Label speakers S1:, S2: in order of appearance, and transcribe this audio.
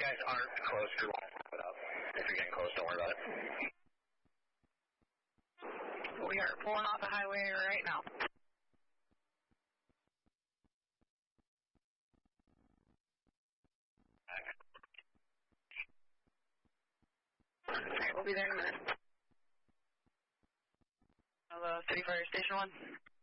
S1: guys aren't close, you're wrong. Put up. If you're getting close, don't worry about it.
S2: We are pulling off the highway right now. Alright, we'll be there in a minute. Hello, City Fire Station 1.